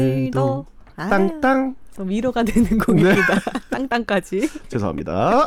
오늘도 땅땅. 좀 위로가 되는 곡입니다. 땅땅까지. 죄송합니다.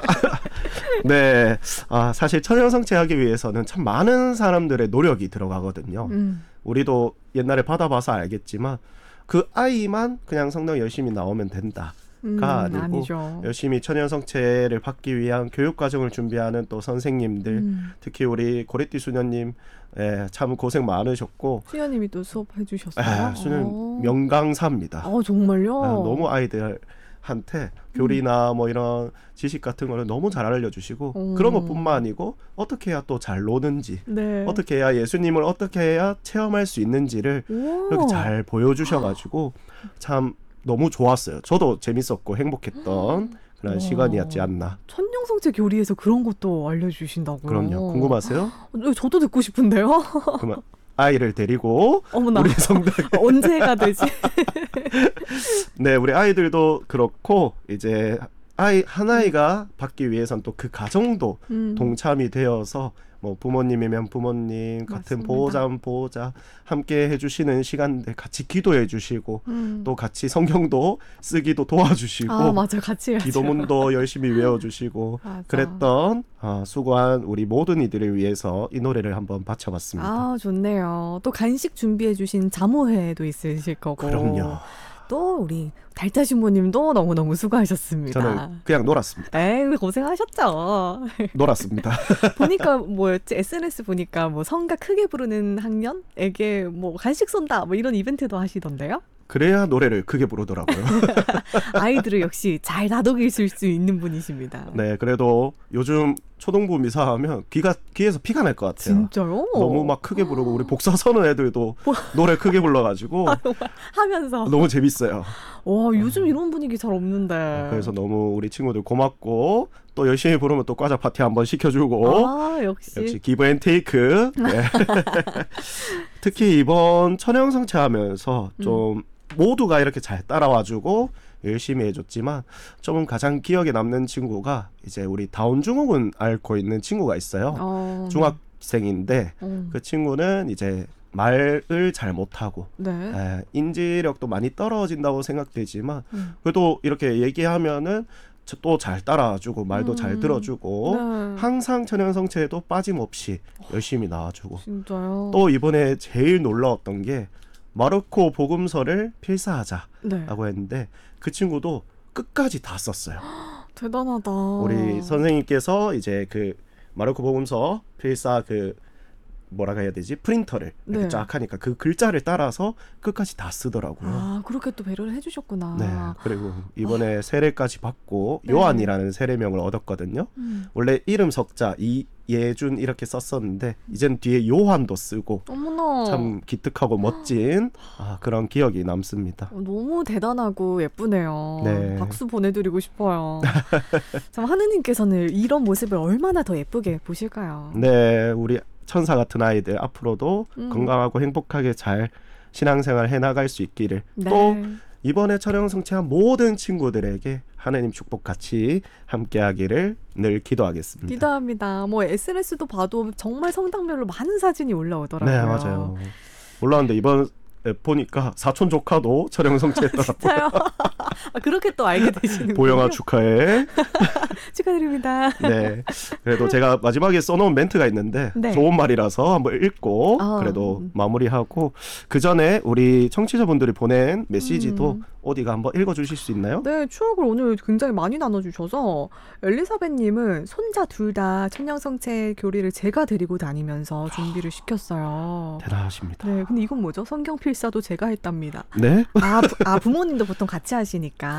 네, 사실 천연성취하기 위해서는 참 많은 사람들의 노력이 들어가거든요. 우리도 옛날에 받아봐서 알겠지만 그 아이만 그냥 성당 열심히 나오면 된다. 가 아니고 아니죠. 열심히 천연성체를 받기 위한 교육과정을 준비하는 또 선생님들, 특히 우리 고래띠 수녀님 참 고생 많으셨고, 수녀님이 또 수업해 주셨어요? 수녀님 명강사입니다. 정말요? 너무 아이들한테 교리나 뭐 이런 지식 같은 거를 너무 잘 알려주시고, 그런 것뿐만 아니고 어떻게 해야 또 잘 노는지, 네. 어떻게 해야 예수님을 어떻게 해야 체험할 수 있는지를 이렇게 잘 보여주셔가지고 참 너무 좋았어요. 저도 재밌었고 행복했던 그런 시간이었지 않나. 천년성체 교리에서 그런 것도 알려주신다고요? 그럼요. 궁금하세요? 저도 듣고 싶은데요. 그러면 아이를 데리고 어머나. 우리 성당 언제가 되지? 네, 우리 아이들도 그렇고 이제 한 아이가 받기 위해선 또 그 가정도 동참이 되어서 뭐 부모님이면 부모님, 같은 맞습니다. 보호자면 보호자 함께 해주시는 시간들 같이 기도해 주시고 또 같이 성경도 쓰기도 도와주시고 맞아, 같이 해야죠. 기도문도 열심히 외워주시고 맞아. 그랬던 수고한 우리 모든 이들을 위해서 이 노래를 한번 바쳐봤습니다. 좋네요. 또 간식 준비해 주신 자모회도 있으실 거고. 그럼요. 또 우리 달타 신부님도 너무너무 수고하셨습니다. 저는 그냥 놀았습니다. 에이, 고생하셨죠. 놀았습니다. 보니까 뭐였지? SNS 보니까 뭐 성가 크게 부르는 학년에게 뭐 간식 쏜다 뭐 이런 이벤트도 하시던데요? 그래야 노래를 크게 부르더라고요. 아이들을 역시 잘 다독이실 수 있는 분이십니다. 네, 그래도 요즘 초등부 미사하면 귀에서 피가 날 것 같아요. 진짜요? 너무 막 크게 부르고 우리 복사 서는 애들도 노래 크게 불러가지고 하면서 너무 재밌어요. 와, 요즘 이런 분위기 잘 없는데. 그래서 너무 우리 친구들 고맙고 또 열심히 부르면 또 과자 파티 한번 시켜주고 역시 기브 앤 테이크. 네. 특히 이번 천연성체 하면서 좀 모두가 이렇게 잘 따라와주고 열심히 해줬지만 좀 가장 기억에 남는 친구가 이제 우리 다운 증후군 앓고 있는 친구가 있어요. 중학생인데 그 친구는 이제 말을 잘 못하고 인지력도 많이 떨어진다고 생각되지만 그래도 이렇게 얘기하면은 또 잘 따라주고 말도 잘 들어주고 항상 천연성체에도 빠짐없이 열심히 나와주고 진짜요? 또 이번에 제일 놀라웠던 게 마르코 복음서를 필사하자라고 했는데 그 친구도 끝까지 다 썼어요. 대단하다. 우리 선생님께서 이제 그 마르코 복음서 필사 뭐라고 해야 되지? 프린터를 이렇게 쫙 하니까 그 글자를 따라서 끝까지 다 쓰더라고요. 그렇게 또 배려를 해주셨구나. 네. 그리고 이번에 세례까지 받고 요한이라는 세례명을 얻었거든요. 원래 이름 석자 이예준 이렇게 썼었는데 이제는 뒤에 요한도 쓰고 어머나. 참 기특하고 멋진 그런 기억이 남습니다. 너무 대단하고 예쁘네요. 네. 박수 보내드리고 싶어요. 참 하느님께서는 이런 모습을 얼마나 더 예쁘게 보실까요? 네, 우리 천사 같은 아이들 앞으로도 건강하고 행복하게 잘 신앙생활 해나갈 수 있기를 또 이번에 촬영성취한 모든 친구들에게 하나님 축복 같이 함께하기를 늘 기도하겠습니다. 기도합니다. 뭐 SNS도 봐도 정말 성당별로 많은 사진이 올라오더라고요. 네, 맞아요. 올라왔는데 이번 보니까 사촌 조카도 촬영성취했더라고요. 진짜요? 그렇게 또 알게 되시는군요. 보영아 축하해. 축하드립니다. 네. 그래도 제가 마지막에 써놓은 멘트가 있는데 좋은 말이라서 한번 읽고 그래도 마무리하고 그 전에 우리 청취자분들이 보낸 메시지도 어디가 한번 읽어주실 수 있나요? 네, 추억을 오늘 굉장히 많이 나눠주셔서 엘리사벳님은 손자 둘 다 천년성체 교리를 제가 데리고 다니면서 준비를 시켰어요. 대단하십니다. 네, 근데 이건 뭐죠? 성경 필사도 제가 했답니다. 네? 부모님도 보통 같이 하시니까.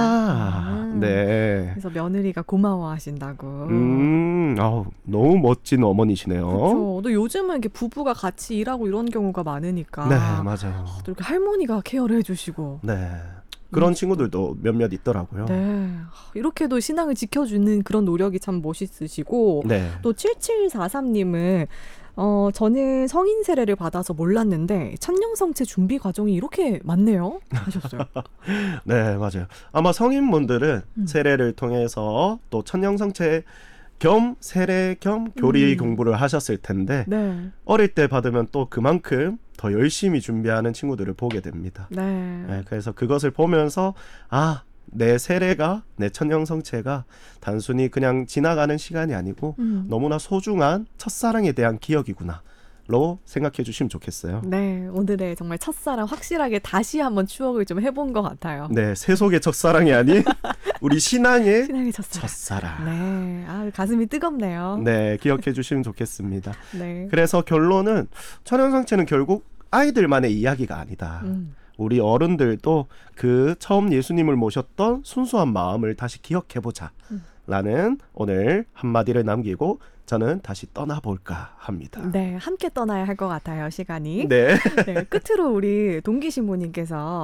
네. 그래서 며느리가 고마워하신다고. 너무 멋진 어머니시네요. 그렇죠. 또 요즘은 이렇게 부부가 같이 일하고 이런 경우가 많으니까. 네, 맞아요. 또 이렇게 할머니가 케어를 해주시고. 네. 그런 친구들도 몇몇 있더라고요. 네. 이렇게도 신앙을 지켜주는 그런 노력이 참 멋있으시고. 또 7743님은 저는 성인 세례를 받아서 몰랐는데 천년성체 준비 과정이 이렇게 많네요 하셨어요. 네, 맞아요. 아마 성인분들은 세례를 통해서 또 천년성체 겸 세례 겸 교리 공부를 하셨을 텐데 어릴 때 받으면 또 그만큼 더 열심히 준비하는 친구들을 보게 됩니다. 네, 그래서 그것을 보면서 내 세례가, 내 천년성체가 단순히 그냥 지나가는 시간이 아니고 너무나 소중한 첫사랑에 대한 기억이구나 로 생각해 주시면 좋겠어요. 네, 오늘의 정말 첫사랑 확실하게 다시 한번 추억을 좀 해본 것 같아요. 네, 세속의 첫사랑이 아닌 우리 신앙의 첫사랑. 네, 가슴이 뜨겁네요. 네, 기억해 주시면 좋겠습니다. 네. 그래서 결론은 천연성체는 결국 아이들만의 이야기가 아니다. 우리 어른들도 그 처음 예수님을 모셨던 순수한 마음을 다시 기억해보자 라는 오늘 한마디를 남기고 저는 다시 떠나볼까 합니다. 네, 함께 떠나야 할 것 같아요, 시간이. 네. 네, 끝으로 우리 동기 신부님께서